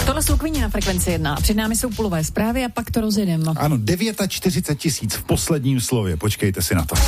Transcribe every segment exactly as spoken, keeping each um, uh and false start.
Tohle jsou Queeni na Frekvenci jedna. Před námi jsou půlové zprávy a pak to rozjedeme. Ano, čtyřicet devět tisíc v posledním slově. Počkejte si na to.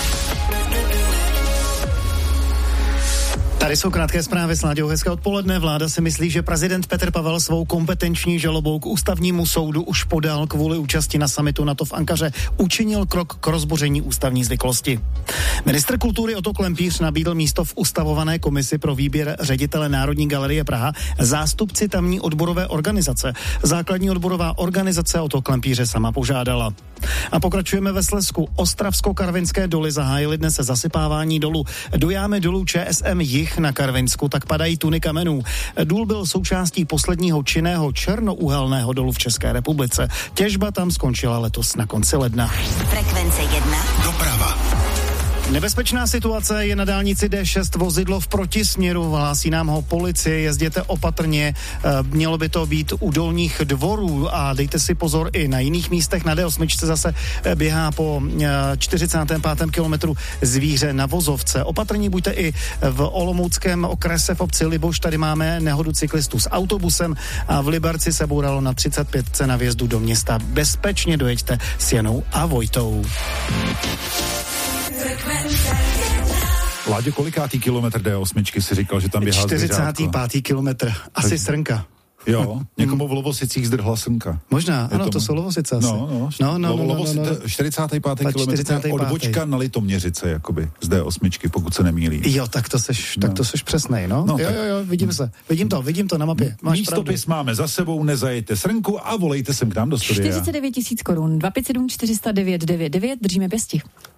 Tady jsou krátké zprávy s Láďou, hezké odpoledne. Vláda si myslí, že prezident Petr Pavel svou kompetenční žalobou k ústavnímu soudu už podal kvůli účasti na summitu NATO v Ankaře. Učinil krok k rozboření ústavní zvyklosti. Ministr kultury Otto Klempíř nabídl místo v ustavované komisi pro výběr ředitele Národní galerie Praha zástupci tamní odborové organizace. Základní odborová organizace Otto Klempíře sama požádala. A pokračujeme ve Slezsku. Ostravsko-karvinské doly zahájily dnes zasypávání dolu. Do jámy dolů ČSM Jih na Karvinsku tak padají tuny kamenů. Důl byl součástí posledního činného černouhelného dolu v České republice. Těžba tam skončila letos na konci ledna. Frekvence jedna. Doprava. Nebezpečná situace je na dálnici D šest, vozidlo v protisměru, hlásí nám ho policie, jezděte opatrně, mělo by to být u Dolních Dvorů a dejte si pozor i na jiných místech. Na D osm zase běhá po čtyřicátém pátém kilometru zvíře na vozovce. Opatrní buďte i v Olomouckém okrese v obci Liboš, tady máme nehodu cyklistů s autobusem a v Liberci se bouralo na třicet pět na vjezdu do města. Bezpečně dojeďte s Janou a Vojtou. Láďo, kolikátý kilometr D osm si říkal, že tam běhá zvířátko? čtyřicátý pátý kilometr, asi tak... srnka. Jo, někomu v Lovosicích zdrhla srnka. Možná, je ano, to... to jsou Lovosice asi. No, no, no, no, no, Lovosice, no, no. čtyřicátý pátý kilometr odbočka na Litoměřice, jakoby, z D osm, pokud se nemýlí. Jo, tak to seš, no. tak to seš přesnej, no. no jo, tak... jo, jo, vidím se, vidím to, vidím to na mapě. Máš místopis pravdu. Máme za sebou, nezajete srnku a volejte sem k nám do studia. čtyřicet devět tisíc korun, dva pět sedm čtyři sta devět devět devět, držíme pěsti.